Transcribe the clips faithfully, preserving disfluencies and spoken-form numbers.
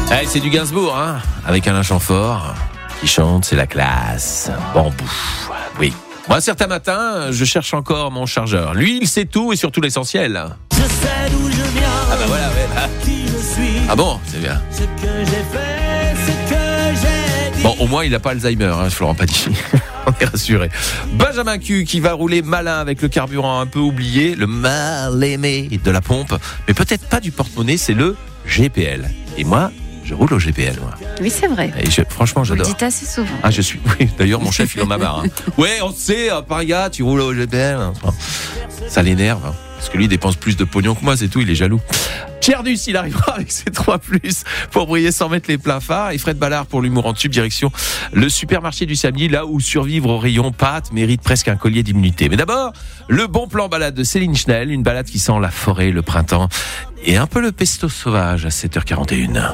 Allez, c'est du Gainsbourg, hein, avec Alain Chamfort qui chante, c'est la classe. Bambou, oui. Moi, certains matins, je cherche encore mon chargeur. Lui, il sait tout et surtout l'essentiel. Je sais d'où je viens. Ah bah voilà, ouais. Là. Qui je suis. Ah bon, c'est bien. Ce que j'ai fait, ce que j'ai dit. Bon, au moins, il n'a pas Alzheimer, hein, Florent Pagny. On est rassuré. Benjamin Q qui va rouler malin avec le carburant un peu oublié, le mal aimé de la pompe, mais peut-être pas du porte-monnaie, c'est le G P L. Et moi, je roule au G P L, moi. Oui, c'est vrai. Et je, franchement, Vous le j'adore. dites assez souvent. Ah, je suis. Oui, d'ailleurs, mon chef, il en a marre. Hein. Ouais, on sait, par gars, tu roules au G P L. Ça l'énerve, hein, parce que lui, il dépense plus de pognon que moi, c'est tout, il est jaloux. Tchernus, il arrivera avec ses trois plus pour briller sans mettre les pleins phares. Et Fred Ballard pour l'humour en tube, direction le supermarché du samedi, là où survivre au rayon pâtes mérite presque un collier d'immunité. Mais d'abord, le bon plan balade de Céline Schnell, une balade qui sent la forêt, le printemps et un peu le pesto sauvage à sept heures quarante et une.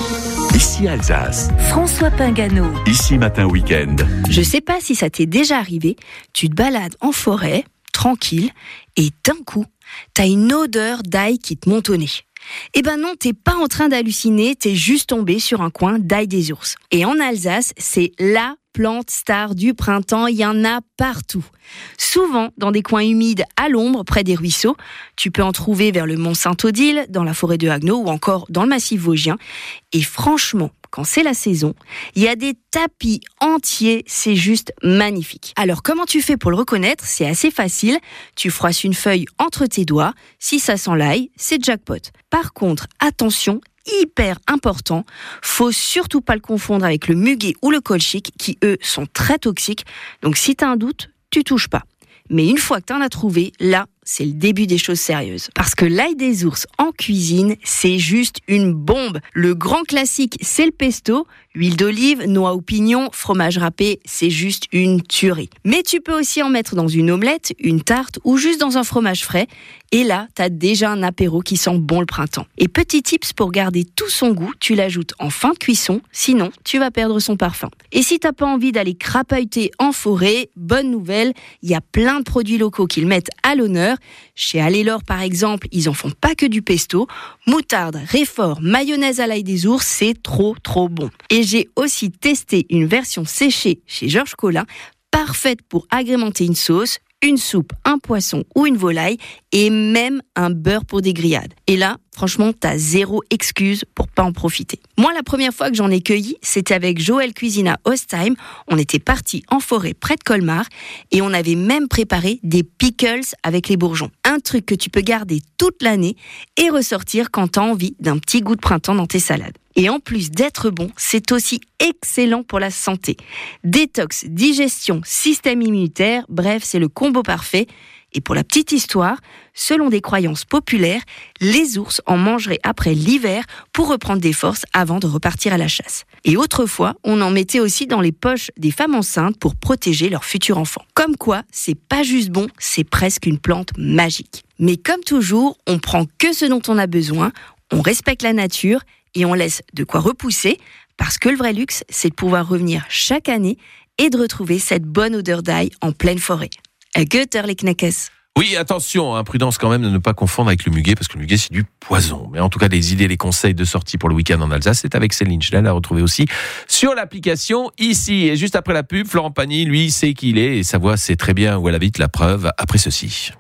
Ici Alsace, François Pingano. ici Matin Week-end. Je sais pas si ça t'est déjà arrivé, tu te balades en forêt, tranquille, et d'un coup, t'as une odeur d'ail qui te monte au nez. Eh ben non, t'es pas en train d'halluciner, t'es juste tombé sur un coin d'ail des ours. Et en Alsace, c'est la plante star du printemps, il y en a partout. Souvent dans des coins humides à l'ombre, près des ruisseaux. Tu peux en trouver vers le mont Saint-Odile, dans la forêt de Haguenau ou encore dans le massif vosgien. Et franchement, quand c'est la saison, il y a des tapis entiers, c'est juste magnifique. Alors comment tu fais pour le reconnaître ? C'est assez facile, tu froisses une feuille entre tes doigts, si ça sent l'ail, c'est jackpot. Par contre, attention, hyper important, faut surtout pas le confondre avec le muguet ou le colchique qui eux sont très toxiques, donc si t'as un doute, tu touches pas. Mais une fois que t'en as trouvé, là, c'est le début des choses sérieuses. Parce que l'ail des ours en cuisine, c'est juste une bombe. Le grand classique, c'est le pesto. Huile d'olive, noix ou pignon, fromage râpé, c'est juste une tuerie. Mais tu peux aussi en mettre dans une omelette, une tarte ou juste dans un fromage frais. Et là, t'as déjà un apéro qui sent bon le printemps. Et petit tips pour garder tout son goût, tu l'ajoutes en fin de cuisson, sinon tu vas perdre son parfum. Et si t'as pas envie d'aller crapahuter en forêt, bonne nouvelle, il y a plein de produits locaux qui le mettent à l'honneur. Chez Allez-Laure par exemple, ils en font pas que du pesto. Moutarde, réfort, mayonnaise à l'ail des ours, c'est trop trop bon. Et j'ai aussi testé une version séchée chez Georges Colin, parfaite pour agrémenter une sauce, une soupe, un poisson ou une volaille et même un beurre pour des grillades. Et là, franchement, t'as zéro excuse pour pas en profiter. Moi, la première fois que j'en ai cueilli, c'était avec Joël Cuisine à Ostheim. On était partis en forêt près de Colmar et on avait même préparé des pickles avec les bourgeons. Un truc que tu peux garder toute l'année et ressortir quand t'as envie d'un petit goût de printemps dans tes salades. Et en plus d'être bon, c'est aussi excellent pour la santé. Détox, digestion, système immunitaire, bref, c'est le combo parfait. Et pour la petite histoire, selon des croyances populaires, les ours en mangeraient après l'hiver pour reprendre des forces avant de repartir à la chasse. Et autrefois, on en mettait aussi dans les poches des femmes enceintes pour protéger leurs futurs enfants. Comme quoi, c'est pas juste bon, c'est presque une plante magique. Mais comme toujours, on prend que ce dont on a besoin, on respecte la nature et on laisse de quoi repousser, parce que le vrai luxe, c'est de pouvoir revenir chaque année et de retrouver cette bonne odeur d'ail en pleine forêt. À Götter les Knackes. Oui, attention, hein, prudence quand même de ne pas confondre avec le muguet, parce que le muguet, c'est du poison. Mais en tout cas, les idées, les conseils de sortie pour le week-end en Alsace, c'est avec Céline Schnell, à retrouver aussi sur l'application ici. Et juste après la pub, Florent Pagny, lui, sait qui il est, et sa voix, c'est très bien où elle habite, la preuve, après ceci.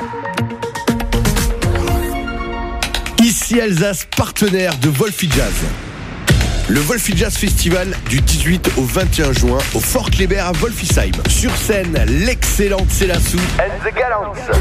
Ici Alsace, partenaire de Wolfi Jazz. Le Wolfi Jazz Festival du dix-huit au vingt et un juin au Fort Kléber à Wolfisheim. Sur scène, l'excellente Célassou and the Gallants.